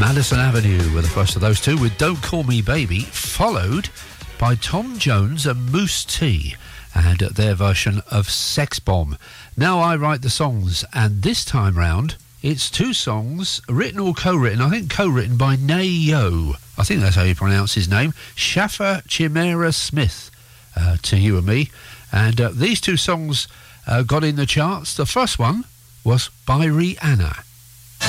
Madison Avenue were the first of those two, with Don't Call Me Baby, followed by Tom Jones and Moose T and their version of Sex Bomb. Now I write the songs, and this time round it's two songs written or co-written, I think co-written by Nayo. I think that's how you pronounce his name, Shaffer Chimera Smith, to you and me. And these two songs got in the charts. The first one was by Rihanna.